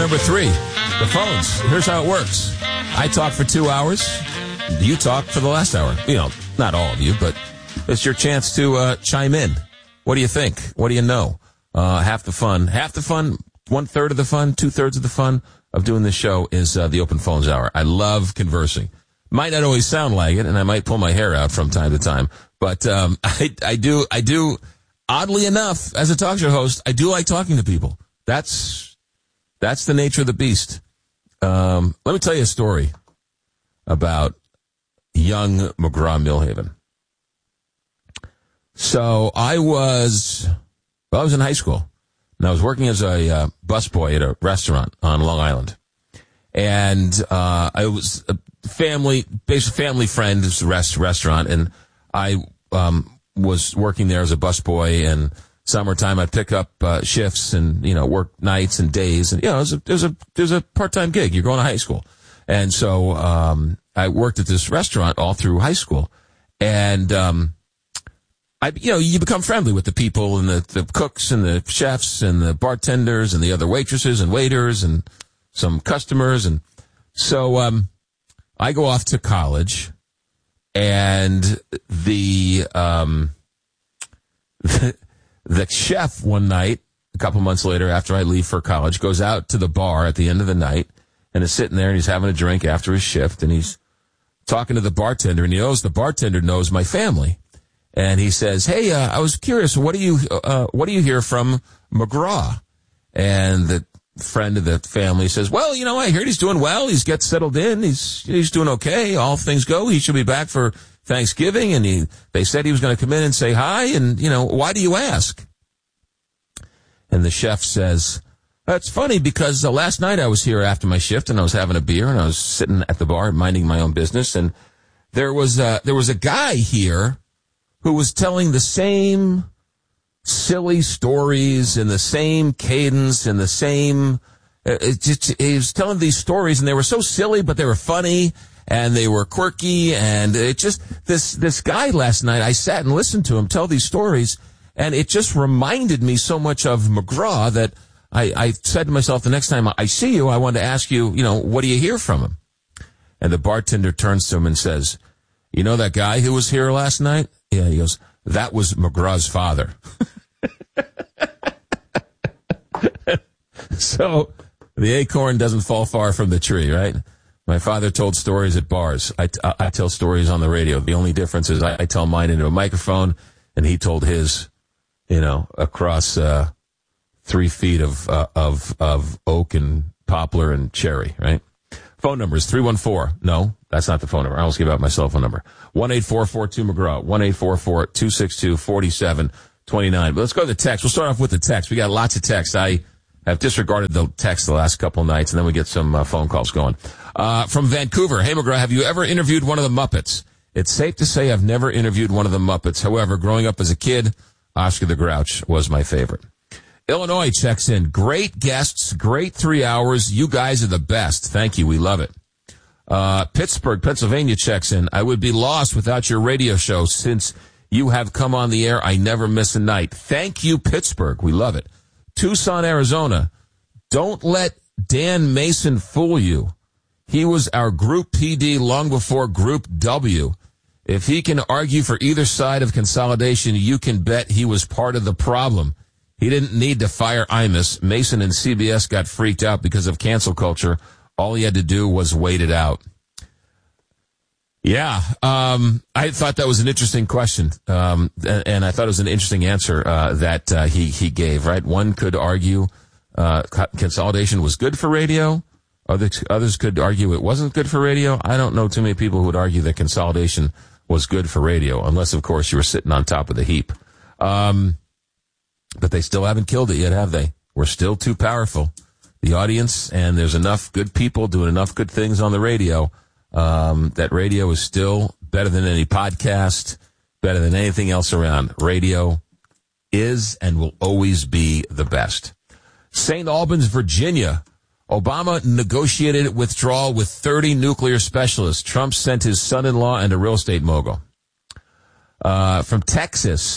number 3, the phones. Here's how it works. I talk for 2 hours. You talk for the last hour. You know, not all of you, but it's your chance to chime in. What do you think? What do you know? Half the fun, 1/3 of the fun, 2/3 of the fun of doing this show is the open phones hour. I love conversing. Might not always sound like it, and I might pull my hair out from time to time, but I do. Oddly enough, as a talk show host, I do like talking to people. That's the nature of the beast. Let me tell you a story about young McGraw Millhaven. So I was in high school, and I was working as a busboy at a restaurant on Long Island. And I was a family friend of the restaurant, and I was working there as a busboy. And summertime, I'd pick up shifts and work nights and days. And there's a part-time gig. You're going to high school, and so I worked at this restaurant all through high school, and you become friendly with the people and the cooks and the chefs and the bartenders and the other waitresses and waiters and some customers. And so I go off to college, and the chef one night, a couple months later after I leave for college, goes out to the bar at the end of the night and is sitting there, and he's having a drink after his shift, and he's talking to the bartender, and the bartender knows my family. And he says, "Hey, I was curious, what do you hear from McGraw?" And the friend of the family says, "Well, I heard he's doing well. He's got settled in. He's doing okay. All things go. He should be back for Thanksgiving." And they said he was going to come in and say hi. And, why do you ask? And the chef says, "It's funny because last night I was here after my shift, and I was having a beer, and I was sitting at the bar minding my own business. And there was a guy here who was telling the same silly stories in the same cadence and the same, he was telling these stories, and they were so silly, but they were funny and they were quirky. And it just, this guy last night, I sat and listened to him tell these stories, and it just reminded me so much of McGraw that I said to myself, the next time I see you, I want to ask you, what do you hear from him?" And the bartender turns to him and says, "You know that guy who was here last night?" Yeah, he goes, "That was McGraw's father." So the acorn doesn't fall far from the tree, right? My father told stories at bars. I tell stories on the radio. The only difference is I tell mine into a microphone, and he told his, across 3 feet of oak and poplar and cherry, right? Phone number is 314. No, that's not the phone number. I almost gave out my cell phone number. 1-844-2-McGraw. 1-844-262-4729. But let's go to the text. We'll start off with the text. We got lots of text. I have disregarded the text the last couple of nights, and then we get some phone calls going. From Vancouver. "Hey, McGraw, have you ever interviewed one of the Muppets?" It's safe to say I've never interviewed one of the Muppets. However, growing up as a kid, Oscar the Grouch was my favorite. Illinois checks in. "Great guests, great 3 hours. You guys are the best. Thank you. We love it." Pittsburgh, Pennsylvania checks in. "I would be lost without your radio show. Since you have come on the air, I never miss a night." Thank you, Pittsburgh. We love it. Tucson, Arizona. "Don't let Dan Mason fool you. He was our Group PD long before Group W. If he can argue for either side of consolidation, you can bet he was part of the problem. He didn't need to fire Imus. Mason and CBS got freaked out because of cancel culture. All he had to do was wait it out." Yeah, I thought that was an interesting question, and I thought it was an interesting answer that he gave, right? One could argue consolidation was good for radio. Others could argue it wasn't good for radio. I don't know too many people who would argue that consolidation was good for radio, unless, of course, you were sitting on top of the heap. But they still haven't killed it yet, have they? We're still too powerful. The audience, and there's enough good people doing enough good things on the radio, that radio is still better than any podcast, better than anything else around. Radio is and will always be the best. St. Albans, Virginia. Obama negotiated withdrawal with 30 nuclear specialists. Trump sent his son-in-law and a real estate mogul. From Texas,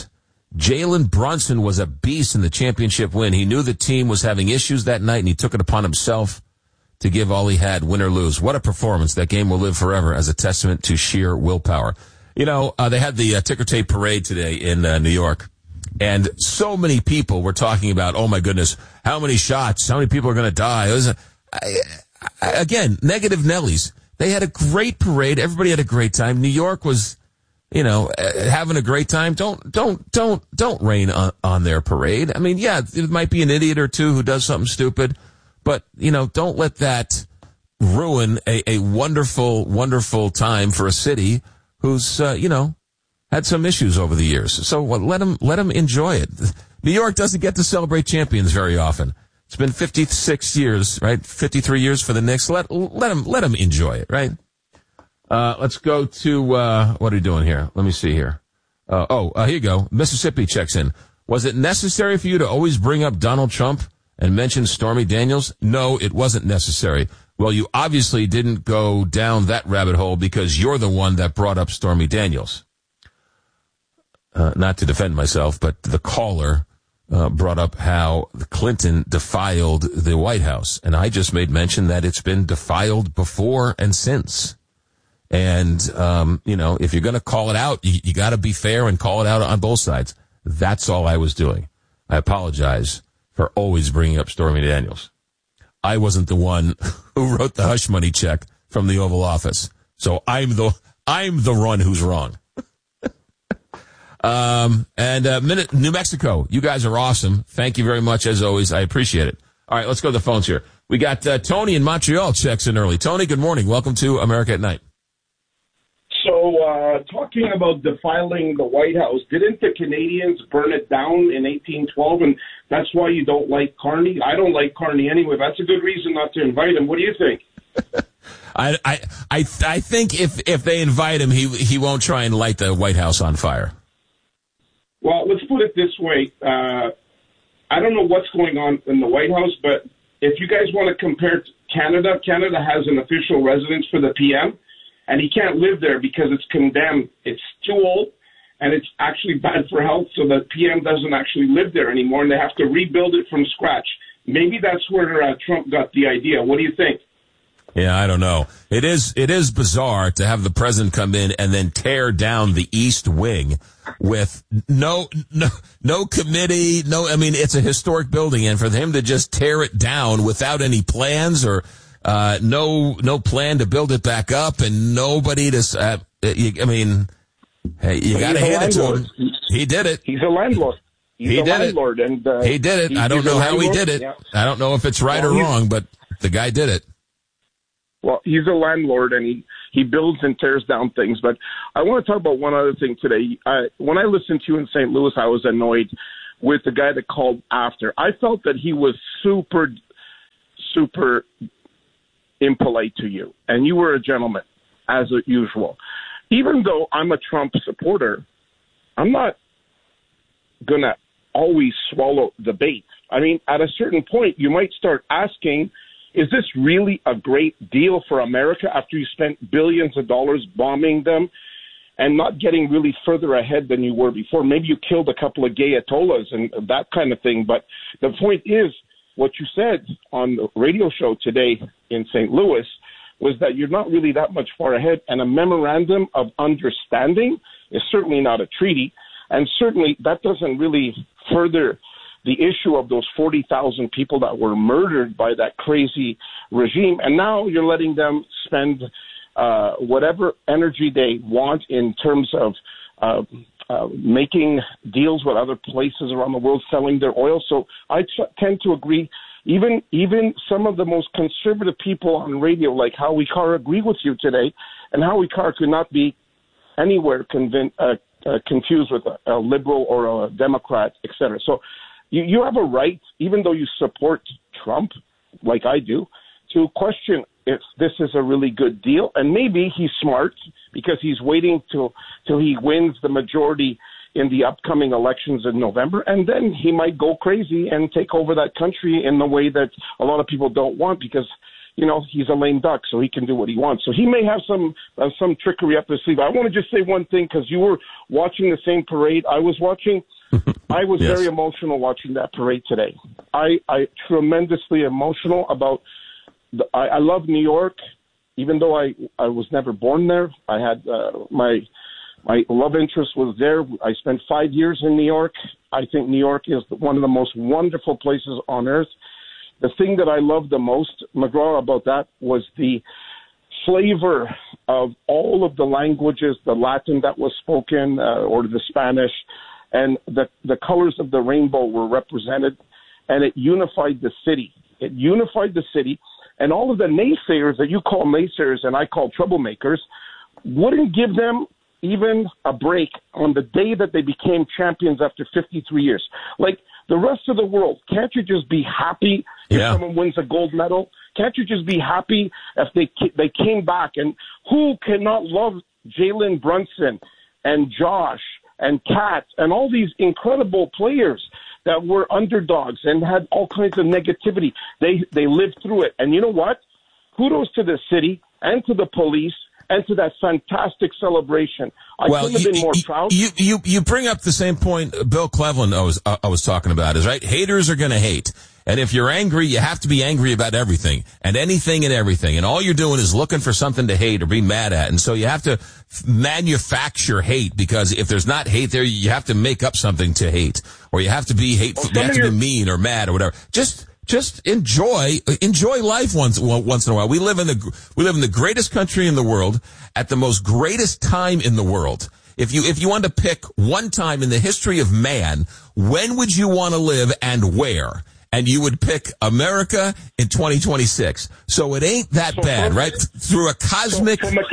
Jalen Brunson was a beast in the championship win. He knew the team was having issues that night, and he took it upon himself to give all he had, win or lose. What a performance. That game will live forever as a testament to sheer willpower. You know, they had the ticker tape parade today in New York, and so many people were talking about, oh, my goodness, how many shots, how many people are going to die. It was again, negative Nellies. They had a great parade. Everybody had a great time. New York was, you know, having a great time. Don't rain on their parade. I mean, yeah, it might be an idiot or two who does something stupid, but, you know, don't let that ruin a wonderful, wonderful time for a city who's, you know, had some issues over the years. So let them enjoy it. New York doesn't get to celebrate champions very often. It's been 56 years, right? 53 years for the Knicks. Let them enjoy it, right? Let's go to, what are you doing here? Let me see here. Here you go. Mississippi checks in. Was it necessary for you to always bring up Donald Trump and mention Stormy Daniels? No, it wasn't necessary. Well, you obviously didn't go down that rabbit hole because you're the one that brought up Stormy Daniels. Not to defend myself, but the caller brought up how Clinton defiled the White House. And I just made mention that it's been defiled before and since. And, you know, if you're going to call it out, you got to be fair and call it out on both sides. That's all I was doing. I apologize for always bringing up Stormy Daniels. I wasn't the one who wrote the hush money check from the Oval Office. So I'm the one who's wrong. New Mexico, you guys are awesome. Thank you very much, as always. I appreciate it. All right, let's go to the phones here. We got Tony in Montreal checks in early. Tony, good morning. Welcome to America at Night. So, talking about defiling the White House, didn't the Canadians burn it down in 1812, and that's why you don't like Carney? I don't like Carney anyway. That's a good reason not to invite him. What do you think? I think if they invite him, he won't try and light the White House on fire. Well, let's put it this way. I don't know what's going on in the White House, but if you guys want to compare to Canada, Canada has an official residence for the PM, and he can't live there because it's condemned. It's too old, and it's actually bad for health, so the PM doesn't actually live there anymore, and they have to rebuild it from scratch. Maybe that's where Trump got the idea. What do you think? Yeah, I don't know. It is bizarre to have the president come in and then tear down the East Wing with no committee, I mean, it's a historic building, and for him to just tear it down without any plans or no plan to build it back up and nobody to, I mean, hey, you got to hand it to him. He did it. He's a landlord. He did it. He did it. I don't know how he did it. Yeah. I don't know if it's right or wrong, but the guy did it. Well, he's a landlord, and he builds and tears down things. But I want to talk about one other thing today. When I listened to you in St. Louis, I was annoyed with the guy that called after. I felt that he was super, super impolite to you, and you were a gentleman, as usual. Even though I'm a Trump supporter, I'm not going to always swallow the bait. I mean, at a certain point, you might start asking, is this really a great deal for America after you spent billions of dollars bombing them and not getting really further ahead than you were before? Maybe you killed a couple of gay Ayatollahs and that kind of thing. But the point is, what you said on the radio show today in St. Louis was that you're not really that much far ahead. And a memorandum of understanding is certainly not a treaty. And certainly that doesn't really further the issue of those 40,000 people that were murdered by that crazy regime. And now you're letting them spend whatever energy they want in terms of making deals with other places around the world, selling their oil. So I tend to agree. Even some of the most conservative people on radio, like Howie Carr, agree with you today. And Howie Carr could not be anywhere confused with a liberal or a Democrat, et cetera. So you have a right, even though you support Trump, like I do, to question if this is a really good deal. And maybe he's smart because he's waiting till he wins the majority in the upcoming elections in November, and then he might go crazy and take over that country in the way that a lot of people don't want because, you know, he's a lame duck, so he can do what he wants. So he may have some trickery up his sleeve. I want to just say one thing because you were watching the same parade I was watching. I was Yes. very emotional watching that parade today. I tremendously emotional about. I love New York, even though I was never born there. I had my love interest was there. I spent 5 years in New York. I think New York is one of the most wonderful places on earth. The thing that I loved the most, McGraw, about that was the flavor of all of the languages, the Latin that was spoken or the Spanish, and the colors of the rainbow were represented, and it unified the city. It unified the city, and all of the naysayers that you call naysayers and I call troublemakers wouldn't give them even a break on the day that they became champions after 53 years. Like the rest of the world, can't you just be happy if someone wins a gold medal? Can't you just be happy if they came back? And who cannot love Jalen Brunson and Josh and Kat and all these incredible players that were underdogs and had all kinds of negativity? They lived through it. And you know what? Kudos to the city and to the police and to that fantastic celebration. I couldn't have been more proud. You bring up the same point Bill Cleveland I was talking about, is right. Haters are going to hate. And if you're angry, you have to be angry about everything and anything and everything. And all you're doing is looking for something to hate or be mad at. And so you have to manufacture hate, because if there's not hate there, you have to make up something to hate, or you have to be hateful. You have to be mean or mad or whatever. Just enjoy life once in a while. We live in the greatest country in the world at the most greatest time in the world. If you want to pick one time in the history of man, when would you want to live and where? And you would pick America in 2026. So it ain't that bad, right? Through a cosmic. From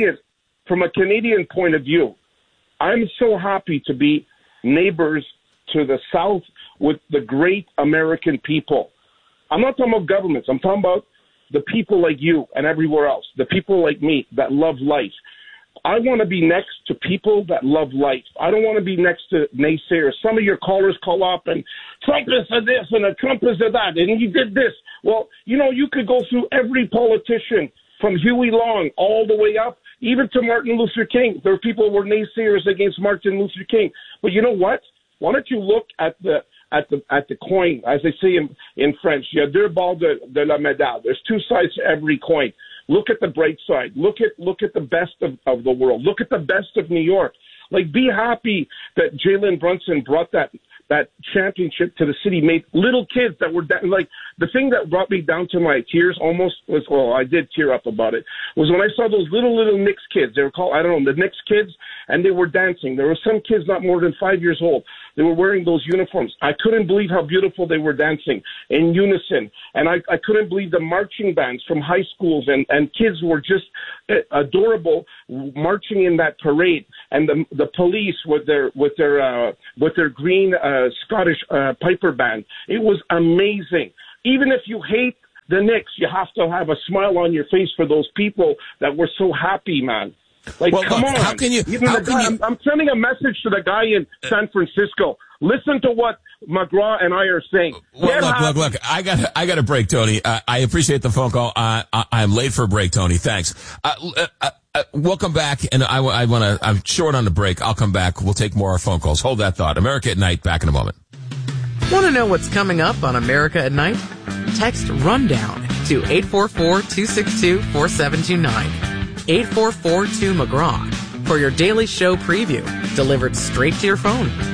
a Canadian point of view, I'm so happy to be neighbors to the South with the great American people. I'm not talking about governments. I'm talking about the people like you and everywhere else, the people like me that love life. I want to be next to people that love life. I don't want to be next to naysayers. Some of your callers call up and Trump is this and Trump is that and he did this. Well, you could go through every politician from Huey Long all the way up, even to Martin Luther King. There are people who were naysayers against Martin Luther King. But you know what? Why don't you look at the coin, as they say in French? Il y a deux bords de la médaille. There's two sides to every coin. Look at the bright side. Look at the best of the world. Look at the best of New York. Like, be happy that Jalen Brunson brought that championship to the city, made little kids that were like, the thing that brought me down to my tears almost was, well, I did tear up about it, was when I saw those little Knicks kids. They were called, I don't know, the Knicks kids, and they were dancing. There were some kids not more than 5 years old. They were wearing those uniforms. I couldn't believe how beautiful they were dancing in unison. And I couldn't believe the marching bands from high schools and kids were just adorable marching in that parade. And the police with their green Scottish Piper band. It was amazing. Even if you hate the Knicks, you have to have a smile on your face for those people that were so happy, man. Like, well, come on. How can you? I'm sending a message to the guy in San Francisco. Listen to what McGraw and I are saying. Well, look. I got a break, Tony. I appreciate the phone call. I'm late for a break, Tony. Thanks. We'll come back, and I'm short on the break. I'll come back. We'll take more phone calls. Hold that thought. America at Night. Back in a moment. Want to know what's coming up on America at Night? Text RUNDOWN to 844-262-4729. 844-2McGraw for your daily show preview delivered straight to your phone.